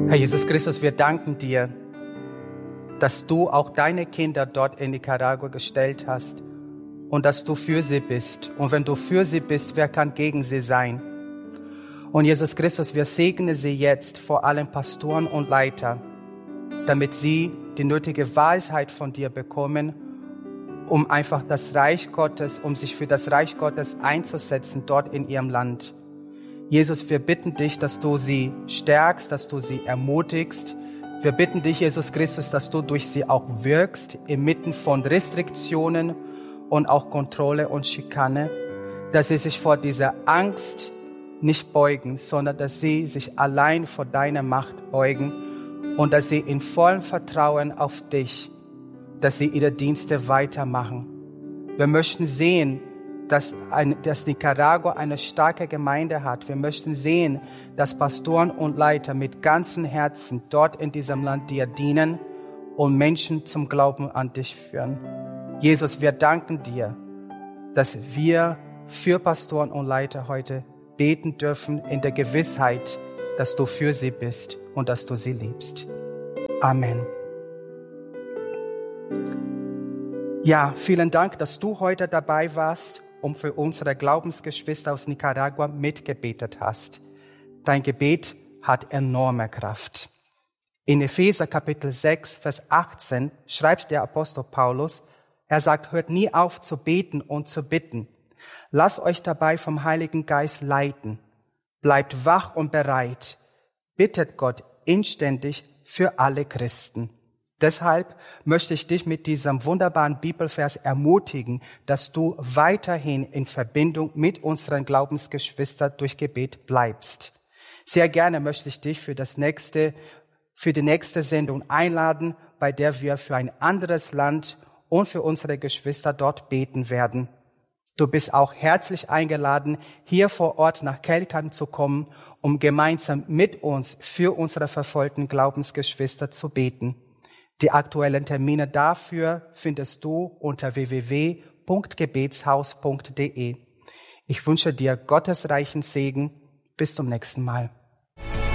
Herr Jesus Christus, wir danken dir, dass du auch deine Kinder dort in Nicaragua gestellt hast und dass du für sie bist. Und wenn du für sie bist, wer kann gegen sie sein? Und Jesus Christus, wir segnen sie jetzt, vor allem Pastoren und Leiter, damit sie die nötige Weisheit von dir bekommen, um einfach das Reich Gottes, um sich für das Reich Gottes einzusetzen dort in ihrem Land. Jesus, wir bitten dich, dass du sie stärkst, dass du sie ermutigst. Wir bitten dich, Jesus Christus, dass du durch sie auch wirkst, inmitten von Restriktionen und auch Kontrolle und Schikane, dass sie sich vor dieser Angst nicht beugen, sondern dass sie sich allein vor deiner Macht beugen und dass sie in vollem Vertrauen auf dich, dass sie ihre Dienste weitermachen. Wir möchten sehen, dass Nicaragua eine starke Gemeinde hat. Wir möchten sehen, dass Pastoren und Leiter mit ganzem Herzen dort in diesem Land dir dienen und Menschen zum Glauben an dich führen. Jesus, wir danken dir, dass wir für Pastoren und Leiter heute beten dürfen in der Gewissheit, dass du für sie bist und dass du sie liebst. Amen. Ja, vielen Dank, dass du heute dabei warst und für unsere Glaubensgeschwister aus Nicaragua mitgebetet hast. Dein Gebet hat enorme Kraft. In Epheser Kapitel 6, Vers 18 schreibt der Apostel Paulus, er sagt, hört nie auf zu beten und zu bitten. Lasst euch dabei vom Heiligen Geist leiten. Bleibt wach und bereit. Bittet Gott inständig für alle Christen. Deshalb möchte ich dich mit diesem wunderbaren Bibelvers ermutigen, dass du weiterhin in Verbindung mit unseren Glaubensgeschwistern durch Gebet bleibst. Sehr gerne möchte ich dich für die nächste Sendung einladen, bei der wir für ein anderes Land und für unsere Geschwister dort beten werden. Du bist auch herzlich eingeladen, hier vor Ort nach Kelkheim zu kommen, um gemeinsam mit uns für unsere verfolgten Glaubensgeschwister zu beten. Die aktuellen Termine dafür findest du unter www.gebetshaus.de. Ich wünsche dir gottesreichen Segen. Bis zum nächsten Mal.